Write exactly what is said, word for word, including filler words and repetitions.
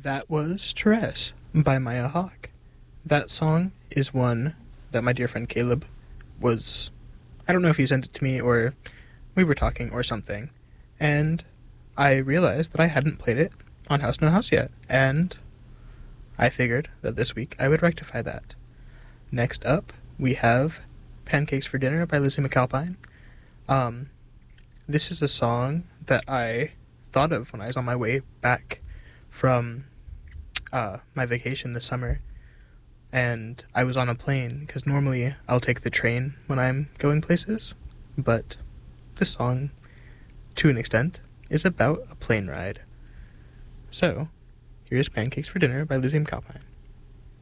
That was Stress by Maya Hawke. That song is one that my dear friend Caleb was... I don't know if he sent it to me or we were talking or something. And I realized that I hadn't played it on House No House yet. And I figured that this week I would rectify that. Next up, we have Pancakes for Dinner by Lizzie McAlpine. Um, this is a song that I thought of when I was on my way back from uh, my vacation this summer, and I was on a plane, because normally I'll take the train when I'm going places, but this song, to an extent, is about a plane ride. So, here's Pancakes for Dinner by Lizzie McAlpine.